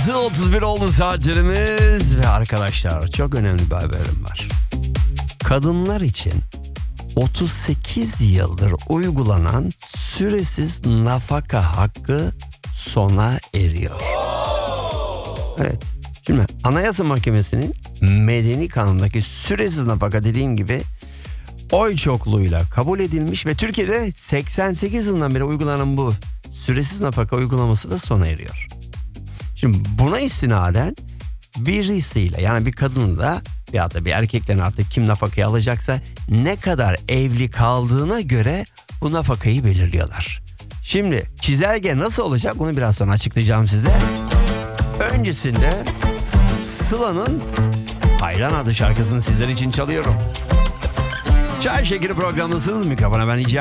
6:31 oldu saatlerimiz ve arkadaşlar çok önemli bir haberim var. Kadınlar için 38 yıldır uygulanan süresiz nafaka hakkı sona eriyor. Evet. Şimdi Anayasa Mahkemesi'nin Medeni Kanun'daki süresiz nafaka dediğim gibi oy çokluğuyla kabul edilmiş ve Türkiye'de 88 yılından beri uygulanan bu süresiz nafaka uygulaması da sona eriyor. Şimdi buna istinaden birisiyle yani bir kadınla veyahut da bir erkeklerin artık kim nafakayı alacaksa ne kadar evli kaldığına göre bu nafakayı belirliyorlar. Şimdi çizelge nasıl olacak bunu biraz sonra açıklayacağım size. Öncesinde Sıla'nın Hayran adlı şarkısını sizler için çalıyorum. Çay Şekeri programındasınız. Mikrofona ben